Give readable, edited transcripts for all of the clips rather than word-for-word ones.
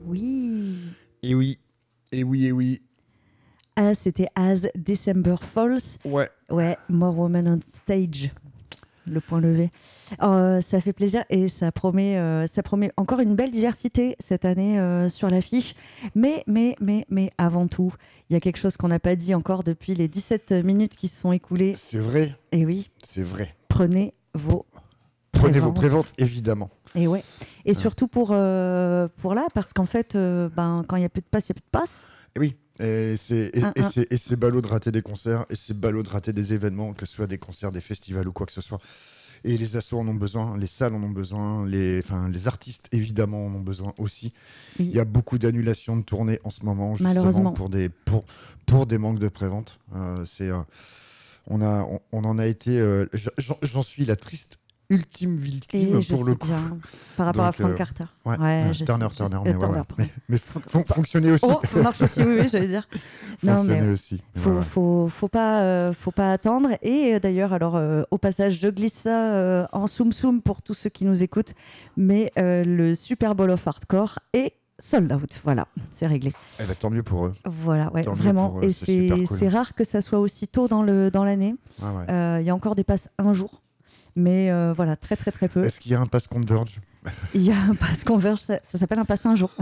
Oui. Et oui, et oui, et oui. Ah, c'était As December Falls. Ouais. Ouais, More Women on Stage. Le point levé. Ça fait plaisir et ça promet encore une belle diversité cette année sur l'affiche. Mais avant tout, il y a quelque chose qu'on n'a pas dit encore depuis les 17 minutes qui se sont écoulées. C'est vrai. Et oui, C'est vrai. prenez vos préventes, évidemment. Et ouais. Et surtout pour là, parce qu'en fait, quand il n'y a plus de passe, il n'y a plus de passe. Et oui. Et c'est ballot de rater des concerts, et c'est ballot de rater des événements, que ce soit des concerts, des festivals ou quoi que ce soit. Et les assos en ont besoin, les salles en ont besoin, les artistes évidemment en ont besoin aussi. Oui. Il y a beaucoup d'annulations de tournées en ce moment, justement, malheureusement, pour des manques de prévente. On en a été. J'en suis la triste ultime victime pour le coup. Bien, par rapport à Frank Carter. Ouais, Turner, mais fonctionner aussi. Oh, marche aussi, oui, j'allais dire. Non, mais aussi. Faut pas attendre. Et d'ailleurs, alors au passage, je glisse ça en soum pour tous ceux qui nous écoutent. Mais le Super Bowl of Hardcore est sold out. Voilà, c'est réglé. Eh ben, tant mieux pour eux. Voilà, ouais, vraiment. Et c'est rare que ça soit aussi tôt dans l'année. Il y a encore des passes un jour. Mais voilà, très très très peu. Est-ce qu'il y a un pass Converge ? Il y a un pass Converge, ça s'appelle un pass un jour.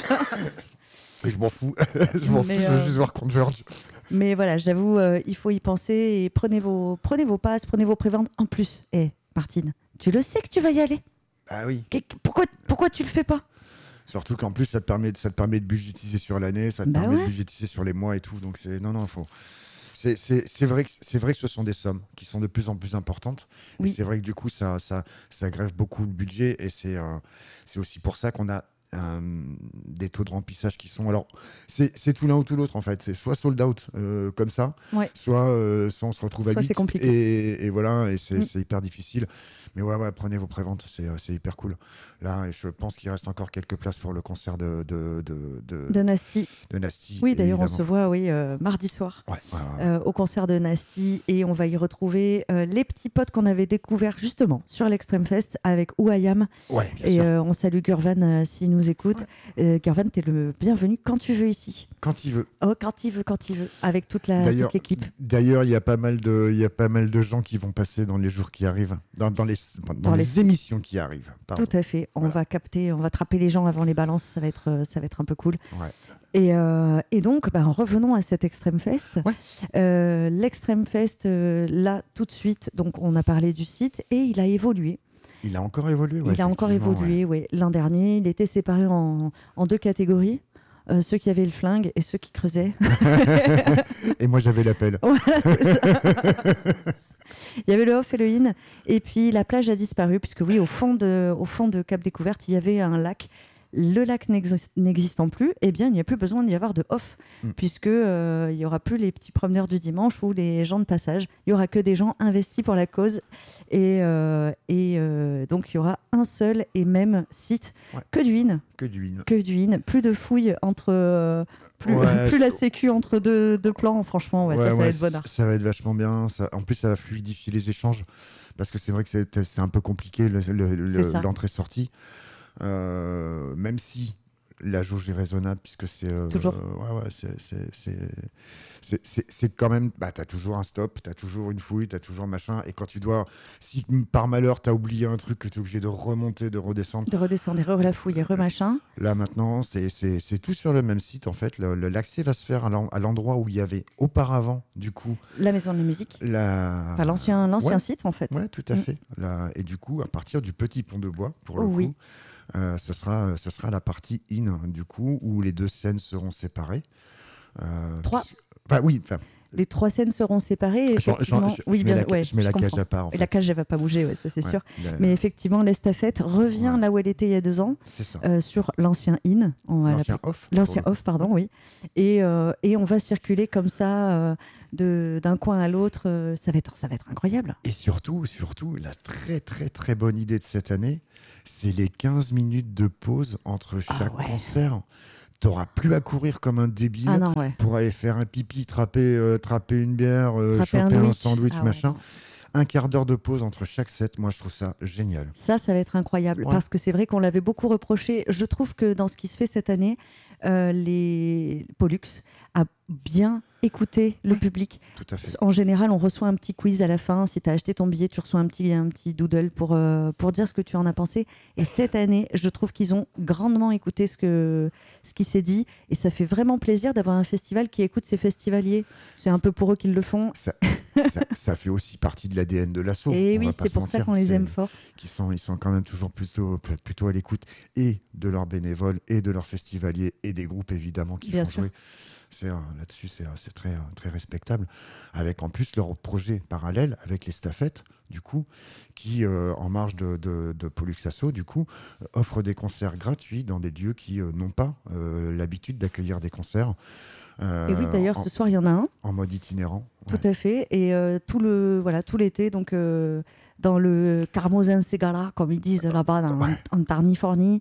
Je m'en fous, je veux juste voir Converge. Mais voilà, j'avoue, il faut y penser et prenez vos passes, prenez vos préventes. En plus, Martine, tu le sais que tu vas y aller. Ah oui. Pourquoi tu le fais pas ? Surtout qu'en plus, ça te permet de budgétiser sur l'année, ça te permet de budgétiser sur les mois et tout. Donc faut... C'est vrai que ce sont des sommes qui sont de plus en plus importantes. Oui. Et c'est vrai que du coup, ça grève beaucoup le budget. Et c'est aussi pour ça qu'on a des taux de remplissage qui sont... Alors, c'est tout l'un ou tout l'autre, en fait. C'est soit sold out comme ça, soit on se retrouve à 8. C'est compliqué. Et voilà, et c'est hyper difficile. Mais ouais, prenez vos préventes, c'est hyper cool. Là, je pense qu'il reste encore quelques places pour le concert de Nasty. De Nasty. Oui, d'ailleurs, on se voit mardi soir au concert de Nasty, et on va y retrouver les petits potes qu'on avait découverts justement sur l'Extreme Fest avec Who I Am. Ouais, et on salue Gurvan s'il nous écoute. Gurvan, t'es le bienvenu quand tu veux ici. Quand il veut. Oh, quand il veut, avec toute l'équipe. D'ailleurs, il y a pas mal de gens qui vont passer dans les jours qui arrivent, dans les émissions qui arrivent. Pardon. Tout à fait. On va attraper les gens avant les balances. Ça va être un peu cool. Ouais. Et donc, revenons à cet Extreme Fest. L'Extreme Fest, là, tout de suite, donc on a parlé du site et il a évolué. Il a encore évolué. Il a encore évolué, oui. L'an dernier, il était séparé en 2 catégories. Ceux qui avaient le flingue et ceux qui creusaient. Et moi, j'avais l'appel. Voilà, c'est ça. Il y avait le off et le in. Et puis, la plage a disparu, puisque oui, au fond de Cap Découverte, il y avait un lac. Le lac n'existant plus, eh bien, il n'y a plus besoin d'y avoir de off, puisque il n'y aura plus les petits promeneurs du dimanche ou les gens de passage. Il n'y aura que des gens investis pour la cause. Et donc, il y aura un seul et même site, que du in. Plus de fouilles entre... plus la sécu entre deux plans, franchement, ça va être bonheur. Ça va être vachement bien. En plus, ça va fluidifier les échanges, parce que c'est vrai que c'est un peu compliqué, l'entrée-sortie. Même si la jauge est raisonnable, puisque c'est toujours. C'est quand même, t'as toujours un stop, t'as toujours une fouille, t'as toujours machin, et quand si par malheur t'as oublié un truc, que t'es obligé de remonter, de redescendre, et la fouille, et machin. Là maintenant, c'est tout sur le même site, en fait. L'accès va se faire à l'endroit où il y avait auparavant, du coup, la maison de la musique, l'ancien site, en fait. Ouais, tout à fait. Et du coup, à partir du petit pont de bois, pour le coup, ça sera la partie in, du coup, où les 2 scènes seront séparées. 3. Les 3 scènes seront séparées. Je mets la cage à part. En fait. La cage, elle va pas bouger, ça c'est sûr. Mais effectivement, l'estafette revient là où elle était il y a 2 ans, sur l'ancien in. L'ancien off, pardon, oui. Et on va circuler comme ça d'un coin à l'autre. Ça va être incroyable. Et surtout, la très très très bonne idée de cette année, c'est les 15 minutes de pause entre chaque concert. T'auras plus à courir comme un débile pour aller faire un pipi, trapper une bière, choper un sandwich, machin. un quart d'heure de pause entre chaque set. Moi, je trouve ça génial. Ça va être incroyable. Ouais. Parce que c'est vrai qu'on l'avait beaucoup reproché. Je trouve que dans ce qui se fait cette année, les Pollux a bien écouté le public. Tout à fait. En général, on reçoit un petit quiz à la fin. Si tu as acheté ton billet, tu reçois un petit doodle pour dire ce que tu en as pensé. Et cette année, je trouve qu'ils ont grandement écouté ce qui s'est dit. Et ça fait vraiment plaisir d'avoir un festival qui écoute ses festivaliers. C'est un peu pour eux qu'ils le font. Ça fait aussi partie de l'ADN de l'assaut. Et oui, c'est pour ça qu'on les aime fort. Ils sont quand même toujours plutôt à l'écoute et de leurs bénévoles et de leurs festivaliers et des groupes évidemment qui font jouer. Là-dessus, c'est très, très respectable. Avec en plus leur projet parallèle avec les staffettes, du coup, qui, en marge de Pollux Asso, du coup, offrent des concerts gratuits dans des lieux qui n'ont pas l'habitude d'accueillir des concerts. Et oui, d'ailleurs, ce soir, il y en a un. En mode itinérant. Tout à fait. Et tout l'été, donc dans le Carmosin Segala, comme ils disent là-bas en Californie,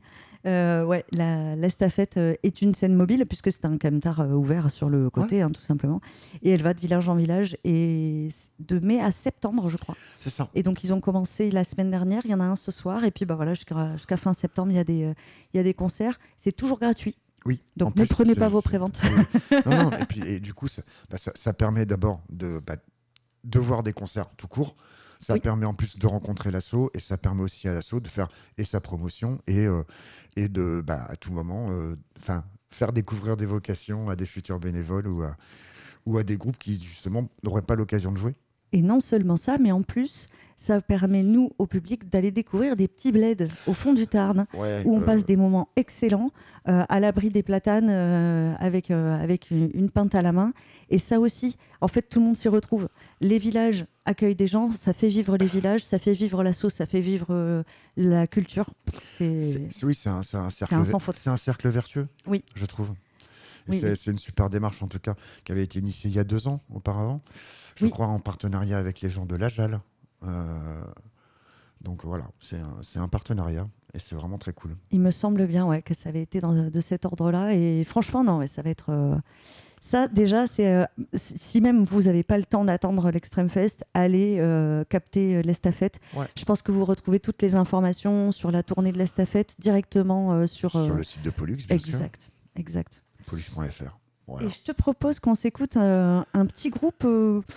l'estafette est une scène mobile, puisque c'est un camtar ouvert sur le côté, tout simplement. Et elle va de village en village, et de mai à septembre, je crois. C'est ça. Et donc, ils ont commencé la semaine dernière, il y en a un ce soir, et puis jusqu'à fin septembre, il y a des concerts. C'est toujours gratuit. Oui. Donc ne prenez pas vos préventes. Non, et du coup, ça permet d'abord de voir des concerts tout court. Ça permet en plus de rencontrer l'asso, et ça permet aussi à l'asso de faire sa promotion et de, à tout moment, faire découvrir des vocations à des futurs bénévoles ou à des groupes qui, justement, n'auraient pas l'occasion de jouer. Et non seulement ça, mais en plus, ça permet, nous, au public, d'aller découvrir des petits bleds au fond du Tarn, où on passe des moments excellents, à l'abri des platanes, avec une pinte à la main. Et ça aussi, en fait, tout le monde s'y retrouve. Les villages accueillent des gens, ça fait vivre les villages, ça fait vivre l'asso, ça fait vivre la culture. C'est un cercle, sans faute. C'est un cercle vertueux, je trouve. C'est une super démarche, en tout cas, qui avait été initiée il y a 2 ans auparavant. Je crois en partenariat avec les gens de l'Ajal. Donc voilà, c'est un partenariat et c'est vraiment très cool. Il me semble bien que ça avait été de cet ordre-là. Et franchement, non, ça va être... Ça, déjà, si même vous n'avez pas le temps d'attendre l'Extreme Fest, allez capter l'estafette. Ouais. Je pense que vous retrouvez toutes les informations sur la tournée de l'estafette directement sur le site de Pollux, bien sûr. Exact. Pollux.fr. Voilà. Et je te propose qu'on s'écoute un petit groupe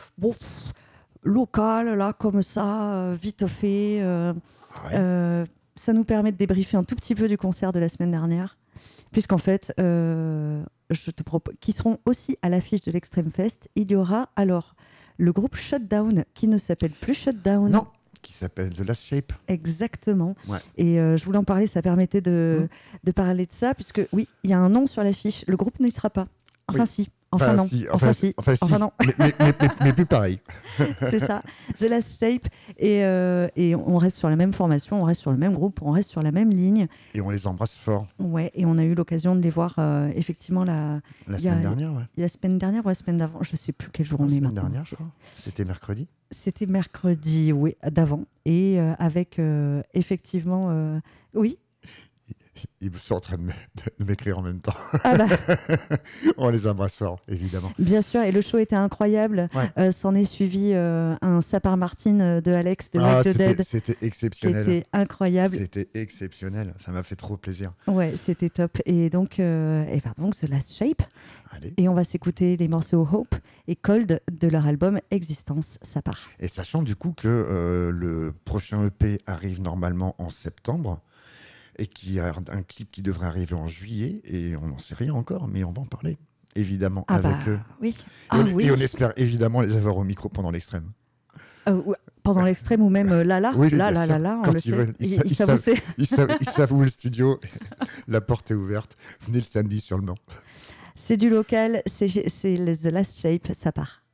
local, là, comme ça, vite fait. Ça nous permet de débriefer un tout petit peu du concert de la semaine dernière, puisqu'en fait, je te propose, qui seront aussi à l'affiche de l'Extreme Fest, il y aura alors le groupe Shutdown, qui ne s'appelle plus Shutdown. Non, qui s'appelle The Last Shape. Exactement. Ouais. Et je voulais en parler, ça permettait de parler de ça, puisque oui, il y a un nom sur l'affiche, le groupe n'y sera pas. Enfin si. Enfin non. Enfin non. Mais plus pareil. C'est ça. The Last Shape. Et on reste sur la même formation, on reste sur le même groupe, on reste sur la même ligne. Et on les embrasse fort. Ouais. Et on a eu l'occasion de les voir effectivement la semaine dernière. Ouais. La semaine dernière ou la semaine d'avant. Je ne sais plus quel jour on est maintenant. La semaine dernière, je crois. C'était mercredi. C'était mercredi, oui, d'avant. Et avec effectivement, oui. Ils sont en train de m'écrire en même temps. Ah bah. On les embrasse fort, évidemment. Bien sûr, et le show était incroyable. Ouais. S'en est suivi un Sapar Martin de Alex de Like the Dead. C'était exceptionnel. C'était incroyable. C'était exceptionnel. Ça m'a fait trop plaisir. Ouais, c'était top. Et donc The Last Shape. Allez. Et on va s'écouter les morceaux Hope et Cold de leur album Existence, Sapar. Et sachant du coup que le prochain EP arrive normalement en septembre, et qu'il y a un clip qui devrait arriver en juillet, et on n'en sait rien encore, mais on va en parler, évidemment, avec eux. Oui. Et on espère évidemment les avoir au micro pendant l'extrême. Pendant l'extrême ou même là, oui, on quand le sait. Veulent. Ils savent où est le studio, la porte est ouverte, venez le samedi sur le Mans. C'est du local, c'est The Last Shape, ça part.